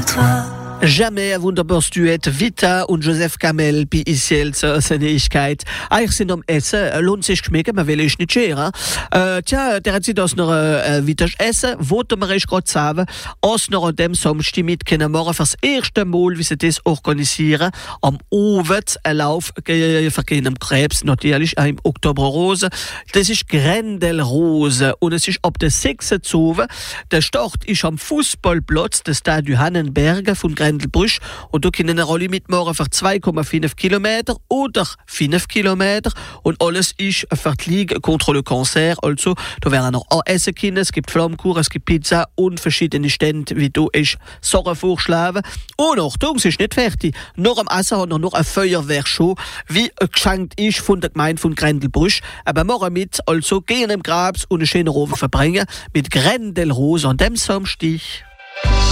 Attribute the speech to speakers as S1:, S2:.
S1: toi.
S2: Jamais ein wunderbares Duett, Vita und Joseph Kamel, bei Isiel zur Senigkeit. Ich sind am Essen, lohnt sich geschmecken, man will ich nicht scheren. Tja, der hat sich das noch Vita essen, wollte man ich gerade sagen, als noch an dem Samstag mit können morgen fürs erste Mal, wie sie das organisieren, am Abend ein Lauf vergehen am Krebs, natürlich im Oktober Rose. Das ist Grendelrose und es ist ab der 6. Uhr. Der Start ist am Fußballplatz des Stade Hannenberg von Grendelbrüsch und da können alle mitmachen für 2,5 Kilometer oder 5 Kilometer und alles ist für die Ligue contre le Cancer. Also, da werden noch essen können, es gibt Flammkuchen, es gibt Pizza und verschiedene Stände, wie du ist Sachen vorschlagen. Und Achtung, es ist nicht fertig. Nach dem Essen hat noch eine Feuerwehrshow, wie geschenkt ist von der Gemeinde von Grendelbrüsch. Aber morgen mit, also gehen im Grabs und einen schönen Abend verbringen mit Grendelrose an dem Samstag.